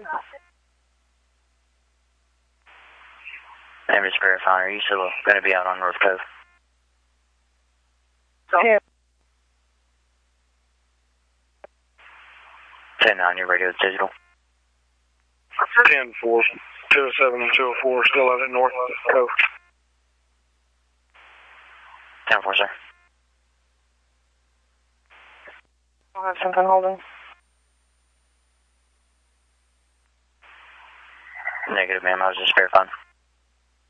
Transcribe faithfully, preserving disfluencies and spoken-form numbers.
I'm just verifying. Are you still going to be out on North Cove? Yeah. ten nine, your radio is digital. ten four, two oh seven and two oh four, still out at North Cove. ten four, sir. I'll have something holding. Negative, ma'am. I was just verifying.